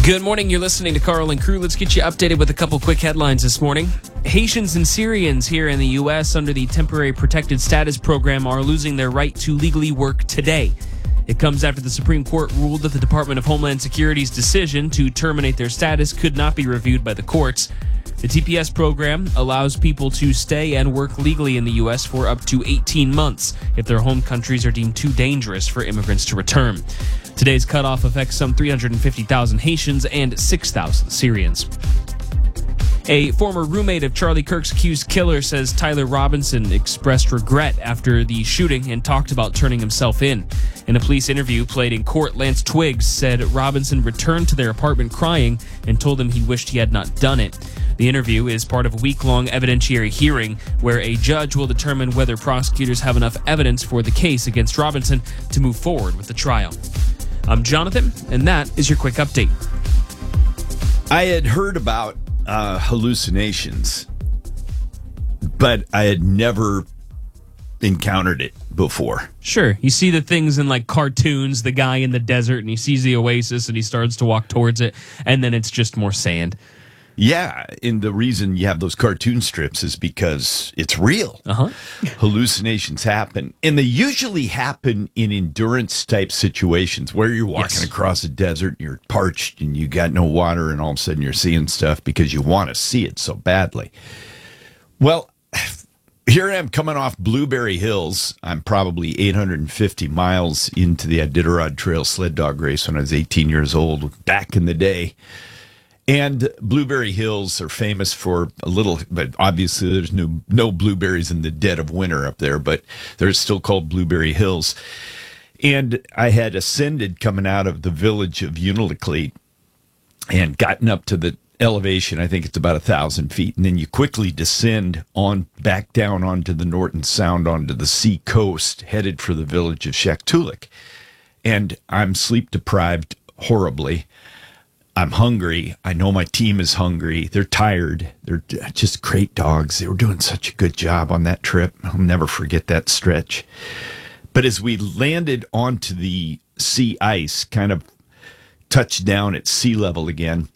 Good morning. You're listening to Carl and Crew. Let's get you updated with a couple quick headlines this morning. Haitians and Syrians here in the U.S. under the Temporary Protected Status Program are losing their right to legally work today. It comes after the Supreme Court ruled that the Department of Homeland Security's decision to terminate their status could not be reviewed by the courts. The TPS program allows people to stay and work legally in the U.S. for up to 18 months if their home countries are deemed too dangerous for immigrants to return. Today's cutoff affects some 350,000 Haitians and 6,000 Syrians. A former roommate of Charlie Kirk's accused killer says Tyler Robinson expressed regret after the shooting and talked about turning himself in. In a police interview played in court, Lance Twiggs said Robinson returned to their apartment crying and told him he wished he had not done it. The interview is part of a week-long evidentiary hearing where a judge will determine whether prosecutors have enough evidence for the case against Robinson to move forward with the trial. I'm Jonathan, and that is your quick update. I had heard about hallucinations, but I had never encountered it before. Sure. You see the things in like cartoons, the guy in the desert, and he sees the oasis and he starts to walk towards it, and then it's just more sand. Yeah, and the reason you have those cartoon strips is because it's real. Hallucinations happen, and they usually happen in endurance-type situations where you're walking across a desert, and you're parched, and you got no water, and all of a sudden you're seeing stuff because you want to see it so badly. Well, here I am coming off Blueberry Hills. I'm probably 850 miles into the Iditarod Trail sled dog race when I was 18 years old, back in the day. And Blueberry Hills are famous for a little, but obviously there's no blueberries in the dead of winter up there, but they're still called Blueberry Hills. And I had ascended coming out of the village of Unalakleet and gotten up to the elevation, I think it's about 1,000 feet, and then you quickly descend on back down onto the Norton Sound, onto the sea coast, headed for the village of Shaktoolik. And I'm sleep deprived horribly. I'm hungry. I know my team is hungry. They're tired. They're just great dogs. They were doing such a good job on that trip. I'll never forget that stretch. But as we landed onto the sea ice, kind of touched down at sea level again,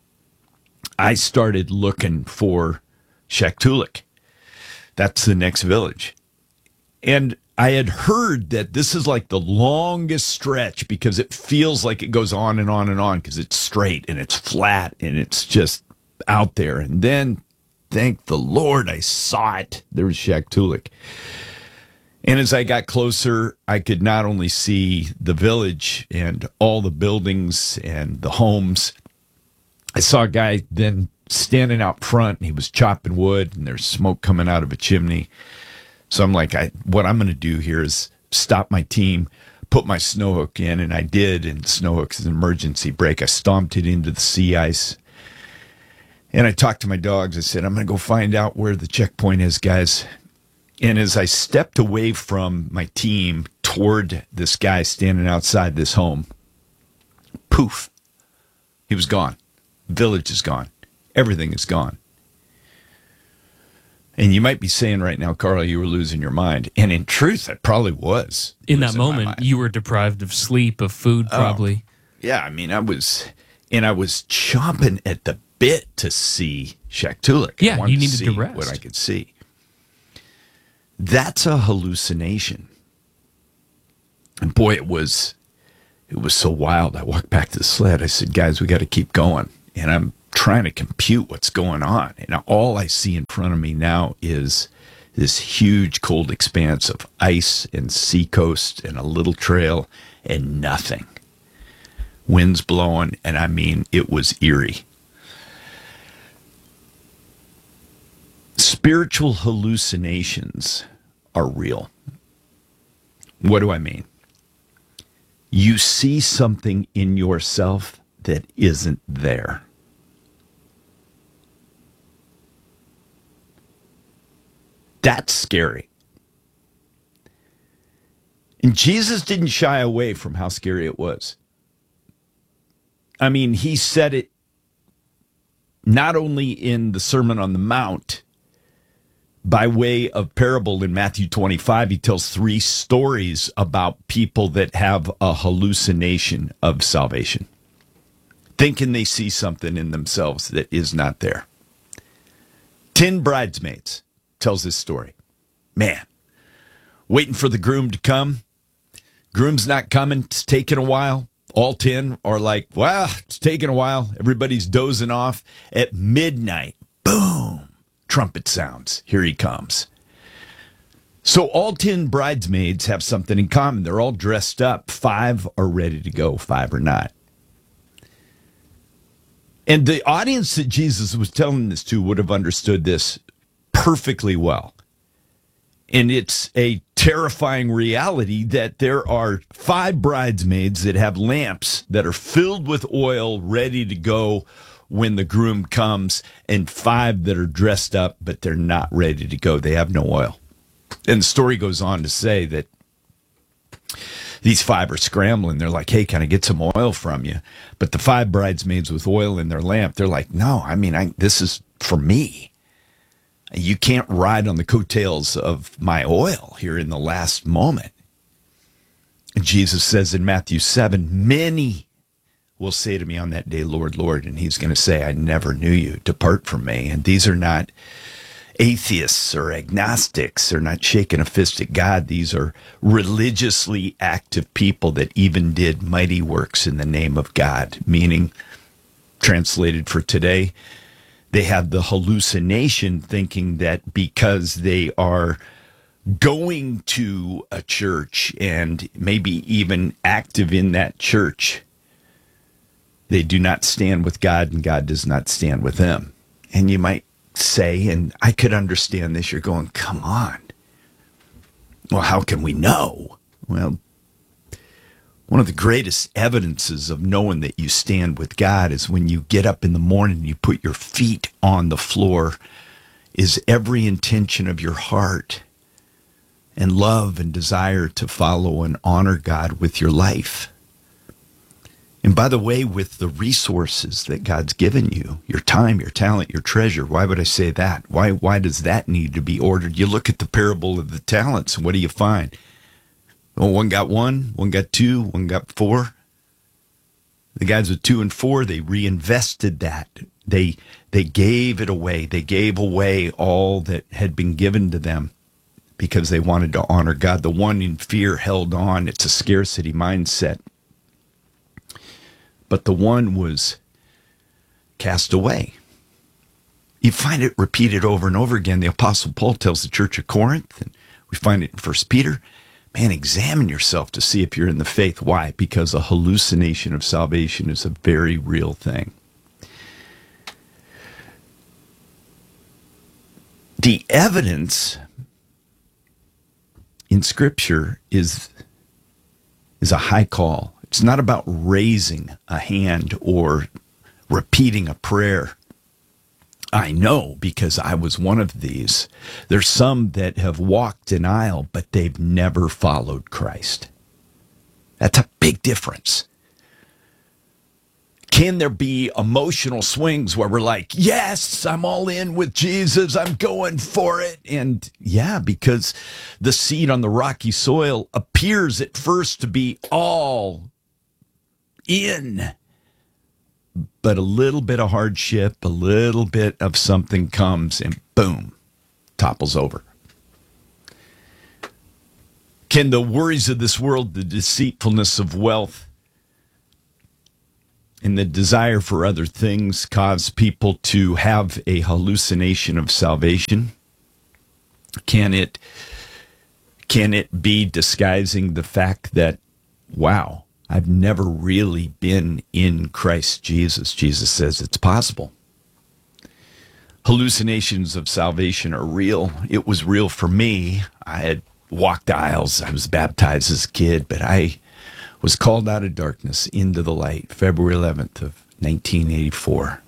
I started looking for Shaktoolik. That's the next village. And I had heard that this is like the longest stretch because it feels like it goes on and on and on because it's straight and it's flat and it's just out there. And then, thank the Lord, I saw it. There was Shaktoolik. And as I got closer, I could not only see the village and all the buildings and the homes. I saw a guy then standing out front, and he was chopping wood, and there's smoke coming out of a chimney. So I'm like, what I'm going to do here is stop my team, put my snow hook in, and I did, and the snow hook is an emergency brake. I stomped it into the sea ice, and I talked to my dogs. I said, I'm going to go find out where the checkpoint is, guys. And as I stepped away from my team toward this guy standing outside this home, poof, he was gone. Village is gone. Everything is gone. And you might be saying right now, Carl, you were losing your mind. And in truth, I probably was. In that moment, you were deprived of sleep, of food, probably. Yeah, I mean, I was chomping at the bit to see Shaktoolik. Yeah, you needed to rest. What I could see. That's a hallucination. And boy, it was so wild. I walked back to the sled. I said, guys, we got to keep going. And I'm trying to compute what's going on. And all I see in front of me now is this huge cold expanse of ice and seacoast and a little trail and nothing. Winds blowing, and I mean, it was eerie. Spiritual hallucinations are real. What do I mean? You see something in yourself that isn't there. That's scary. And Jesus didn't shy away from how scary it was. I mean, he said it not only in the Sermon on the Mount, by way of parable in Matthew 25, he tells 3 stories about people that have a hallucination of salvation. thinking they see something in themselves that is not there. 10 bridesmaids tells this story. Man, waiting for the groom to come. Groom's not coming. It's taking a while. All 10 are like, wow, it's taking a while. Everybody's dozing off. At midnight, boom, trumpet sounds. Here he comes. So all 10 bridesmaids have something in common. They're all dressed up. 5 are ready to go. 5 are not. And the audience that Jesus was telling this to would have understood this perfectly well. And it's a terrifying reality that there are 5 bridesmaids that have lamps that are filled with oil ready to go when the groom comes, and 5 that are dressed up, but they're not ready to go. They have no oil. And the story goes on to say that these 5 are scrambling. They're like, hey, can I get some oil from you? But the 5 bridesmaids with oil in their lamp, they're like, no, this is for me. You can't ride on the coattails of my oil here in the last moment. And Jesus says in Matthew 7, many will say to me on that day, Lord, Lord. And he's going to say, I never knew you. Depart from me. And these are not atheists or agnostics. They're not shaking a fist at God. These are religiously active people that even did mighty works in the name of God, meaning, translated for today, they have the hallucination thinking that because they are going to a church and maybe even active in that church, they do not stand with God and God does not stand with them. And you might say, and I could understand this, you're going, come on. Well, how can we know? Well, one of the greatest evidences of knowing that you stand with God is when you get up in the morning and you put your feet on the floor, is every intention of your heart and love and desire to follow and honor God with your life. And by the way, with the resources that God's given you, your time, your talent, your treasure, why would I say that? Why does that need to be ordered? You look at the parable of the talents, and what do you find? Well, one got 1, one got 2, one got 4. The guys with 2 and 4, they reinvested that. They gave it away. They gave away all that had been given to them because they wanted to honor God. The one in fear held on. It's a scarcity mindset. But the one was cast away. You find it repeated over and over again. The Apostle Paul tells the church of Corinth, and we find it in 1 Peter, man, examine yourself to see if you're in the faith. Why? Because a hallucination of salvation is a very real thing. The evidence in Scripture is a high call. It's not about raising a hand or repeating a prayer. I know because I was one of these. There's some that have walked an aisle, but they've never followed Christ. That's a big difference. Can there be emotional swings where we're like, yes, I'm all in with Jesus, I'm going for it? And yeah, because the seed on the rocky soil appears at first to be all in. But a little bit of hardship, a little bit of something comes and boom, topples over. Can the worries of this world, the deceitfulness of wealth, and the desire for other things cause people to have a hallucination of salvation? Can it be disguising the fact that, wow, I've never really been in Christ Jesus? Jesus says it's possible. Hallucinations of salvation are real. It was real for me. I had walked aisles. I was baptized as a kid, but I was called out of darkness into the light, February 11th of 1984.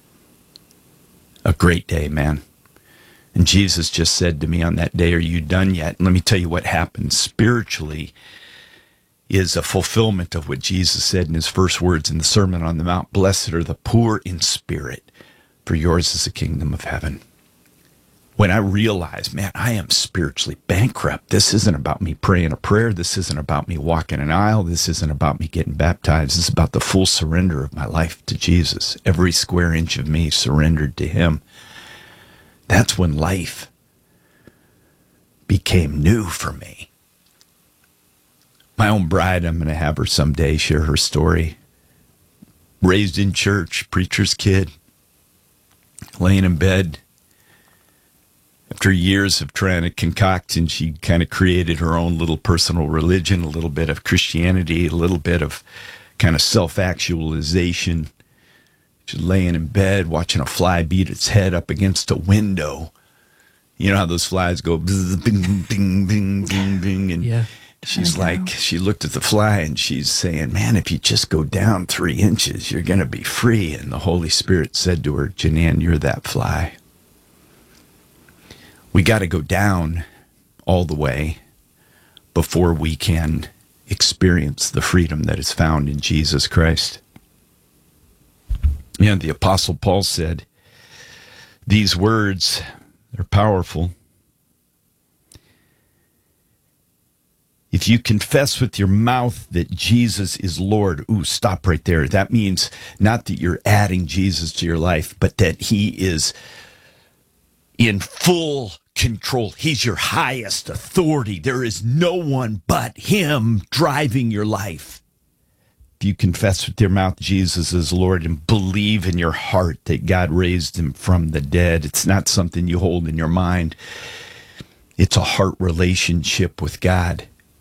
A great day, man. And Jesus just said to me on that day, are you done yet? And let me tell you what happened spiritually is a fulfillment of what Jesus said in his first words in the Sermon on the Mount. Blessed are the poor in spirit, for yours is the kingdom of heaven. when I realized, man, I am spiritually bankrupt. This isn't about me praying a prayer. This isn't about me walking an aisle. This isn't about me getting baptized. This is about the full surrender of my life to Jesus. Every square inch of me surrendered to him. That's when life became new for me. My own bride, I'm going to have her someday share her story. Raised in church, preacher's kid, laying in bed. After years of trying to concoct, and she kind of created her own little personal religion, a little bit of Christianity, a little bit of kind of self-actualization. She's laying in bed, watching a fly beat its head up against a window. You know how those flies go, bzz, bing, bing, bing, bing, bing. And yeah. she's like, she looked at the fly and she's saying, man, if you just go down 3 inches, you're going to be free. And the Holy Spirit said to her, Janan, you're that fly. We got to go down all the way before we can experience the freedom that is found in Jesus Christ. Yeah, the Apostle Paul said, these words are powerful. If you confess with your mouth that Jesus is Lord, stop right there. That means not that you're adding Jesus to your life, but that he is in full control. He's your highest authority. There is no one but him driving your life. If you confess with your mouth Jesus is Lord and believe in your heart that God raised him from the dead, it's not something you hold in your mind. It's a heart relationship with God.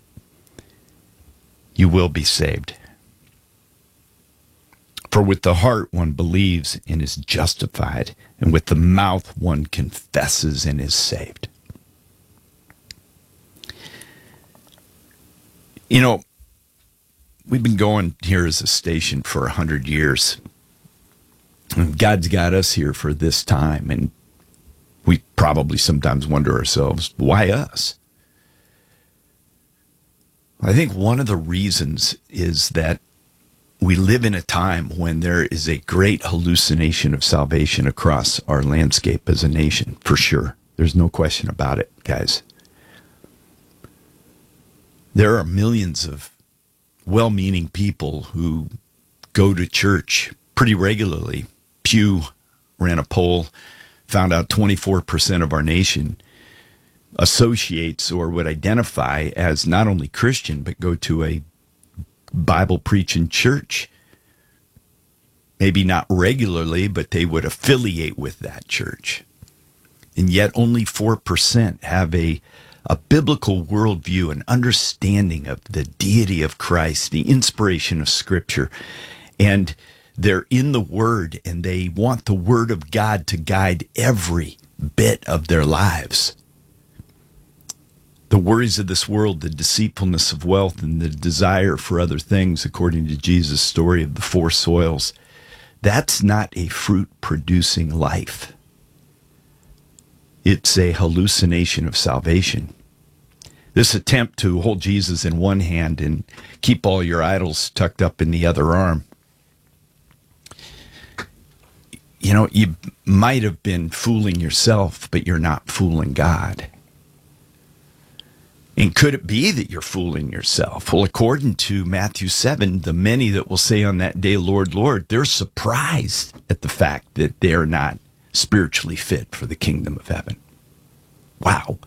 You will be saved. For with the heart one believes and is justified, and with the mouth one confesses and is saved. You know, we've been going here as a station for 100 years. And God's got us here for this time, and we probably sometimes wonder ourselves, why us? I think one of the reasons is that we live in a time when there is a great hallucination of salvation across our landscape as a nation, for sure. There's no question about it, guys. There are millions of well-meaning people who go to church pretty regularly. Pew ran a poll, found out 24% of our nation associates or would identify as not only Christian, but go to a Bible preaching church. Maybe not regularly, but they would affiliate with that church. And yet only 4% have a biblical worldview, an understanding of the deity of Christ, the inspiration of Scripture. And they're in the Word, and they want the Word of God to guide every bit of their lives. The worries of this world, the deceitfulness of wealth, and the desire for other things, according to Jesus' story of the 4 soils, that's not a fruit-producing life. It's a hallucination of salvation. This attempt to hold Jesus in one hand and keep all your idols tucked up in the other arm. You know, you might have been fooling yourself, but you're not fooling God. And could it be that you're fooling yourself? Well, according to Matthew 7, the many that will say on that day, Lord, Lord, they're surprised at the fact that they're not spiritually fit for the kingdom of heaven. Wow.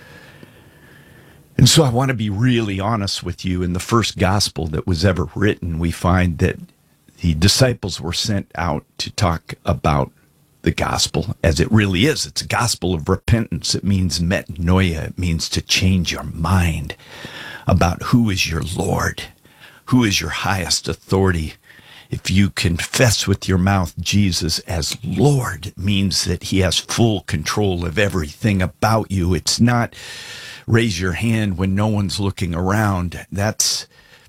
And so I want to be really honest with you. In the first gospel that was ever written, we find that the disciples were sent out to talk about the gospel as it really is. It's a gospel of repentance. It means metanoia. It means to change your mind about who is your Lord, who is your highest authority. If you confess with your mouth Jesus as Lord, it means that he has full control of everything about you. It's not raise your hand when no one's looking around. That's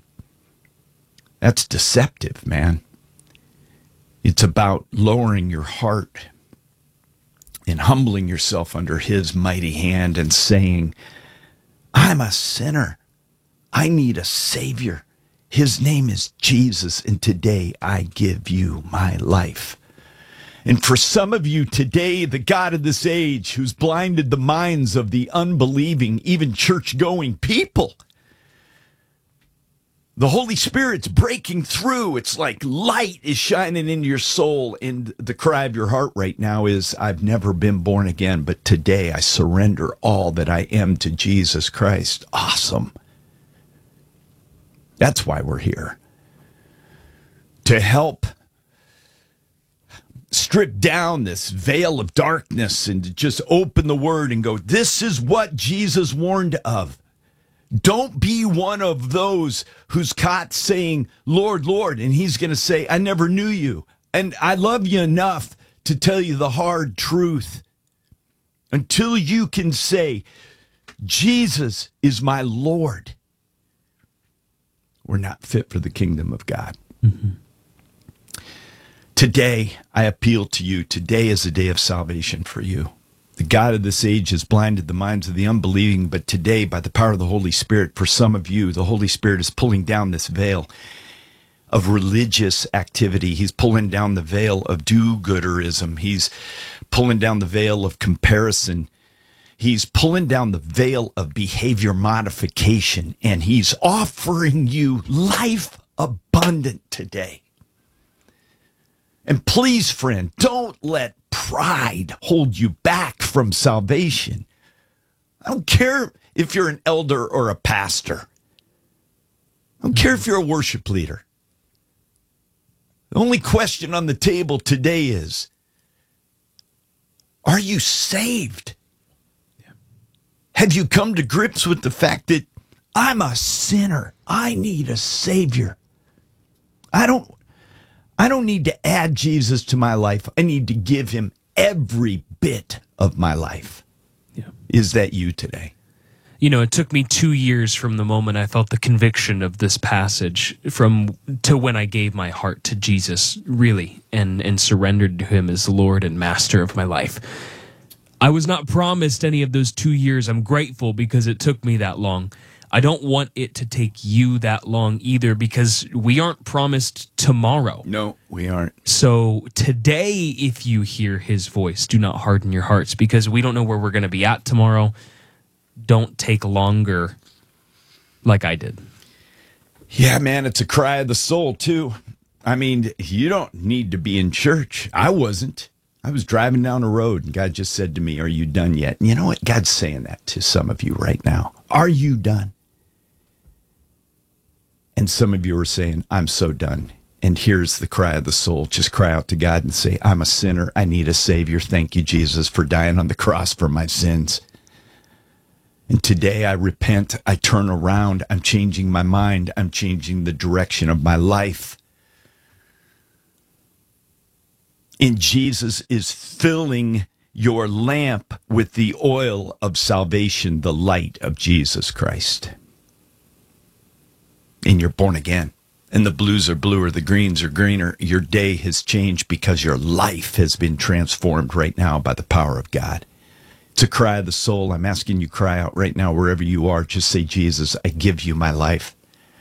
deceptive, man. It's about lowering your heart and humbling yourself under his mighty hand and saying, I'm a sinner. I need a Savior. His name is Jesus, and today I give you my life. And for some of you today, the God of this age who's blinded the minds of the unbelieving, even church-going people, the Holy Spirit's breaking through. It's like light is shining into your soul. And the cry of your heart right now is, I've never been born again, but today I surrender all that I am to Jesus Christ. Awesome. That's why we're here. To help strip down this veil of darkness and to just open the word and go, this is what Jesus warned of. Don't be one of those who's caught saying, Lord, Lord, and he's going to say, I never knew you. And I love you enough to tell you the hard truth. Until you can say, Jesus is my Lord, we're not fit for the kingdom of God. Mm-hmm. Today, I appeal to you. Today is a day of salvation for you. The God of this age has blinded the minds of the unbelieving, but today, by the power of the Holy Spirit, for some of you, the Holy Spirit is pulling down this veil of religious activity. He's pulling down the veil of do-gooderism. He's pulling down the veil of comparison. He's pulling down the veil of behavior modification, and he's offering you life abundant today. And please, friend, don't let pride hold you back from salvation. I don't care if you're an elder or a pastor. I don't care if you're a worship leader. The only question on the table today is, are you saved? Yeah. Have you come to grips with the fact that I'm a sinner? I need a Savior. I don't need to add Jesus to my life. I need to give him every bit of my life. Yeah. Is that you today? You know, it took me 2 years from the moment I felt the conviction of this passage to when I gave my heart to Jesus, really, and surrendered to him as Lord and Master of my life. I was not promised any of those 2 years. I'm grateful because it took me that long. I don't want it to take you that long either, because we aren't promised tomorrow. No, we aren't. So today, if you hear his voice, do not harden your hearts, because we don't know where we're going to be at tomorrow. Don't take longer like I did. Yeah, man, it's a cry of the soul, too. I mean, you don't need to be in church. I wasn't. I was driving down the road, and God just said to me, are you done yet? And you know what? God's saying that to some of you right now. Are you done? And some of you are saying, I'm so done. And here's the cry of the soul. Just cry out to God and say, I'm a sinner. I need a Savior. Thank you, Jesus, for dying on the cross for my sins. And today I repent. I turn around. I'm changing my mind. I'm changing the direction of my life. And Jesus is filling your lamp with the oil of salvation, the light of Jesus Christ. And you're born again. And the blues are bluer, the greens are greener. Your day has changed because your life has been transformed right now by the power of God. It's a cry of the soul. I'm asking you, cry out right now wherever you are. Just say, Jesus, I give you my life.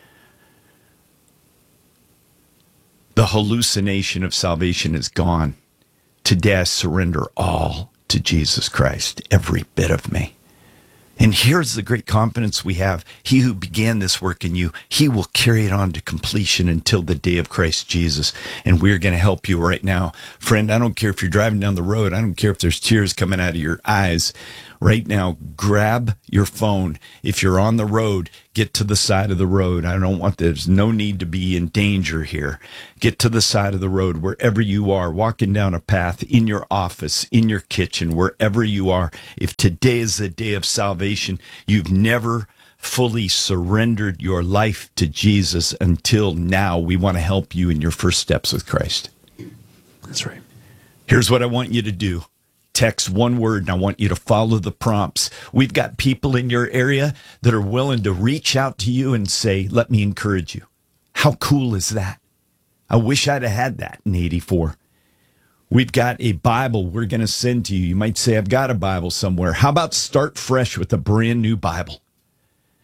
The hallucination of salvation is gone. Today I surrender all to Jesus Christ, every bit of me. And here's the great confidence we have. He who began this work in you, he will carry it on to completion until the day of Christ Jesus. And we're going to help you right now. Friend, I don't care if you're driving down the road. I don't care if there's tears coming out of your eyes. Right now, grab your phone. If you're on the road, get to the side of the road. There's no need to be in danger here. Get to the side of the road, wherever you are, walking down a path, in your office, in your kitchen, wherever you are. If today is the day of salvation, you've never fully surrendered your life to Jesus until now, we want to help you in your first steps with Christ. That's right. Here's what I want you to do. Text one word, and I want you to follow the prompts. We've got people in your area that are willing to reach out to you and say, let me encourage you. How cool is that? I wish I'd have had that in 84. We've got a Bible we're going to send to you. You might say, I've got a Bible somewhere. How about start fresh with a brand new Bible?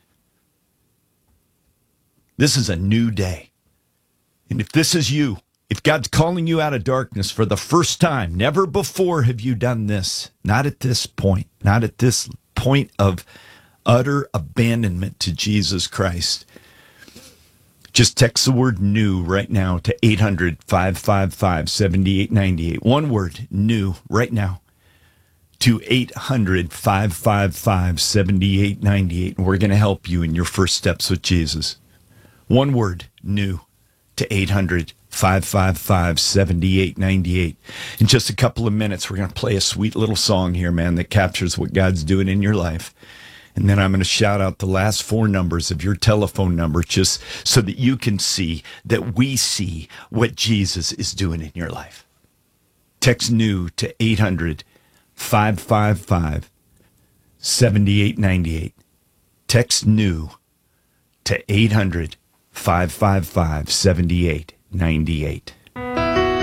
This is a new day. And if this is you, If God's calling you out of darkness for the first time, never before have you done this. Not at this point. Not at this point of utter abandonment to Jesus Christ. Just text the word new right now to 800-555-7898. One word, new, right now to 800-555-7898. And we're going to help you in your first steps with Jesus. One word, new, to 800-555-7898. In just a couple of minutes, we're going to play a sweet little song here, man, that captures what God's doing in your life. And then I'm going to shout out the last four numbers of your telephone number just so that you can see that we see what Jesus is doing in your life. Text new to 800-555-7898. Text new to 800-555-7898.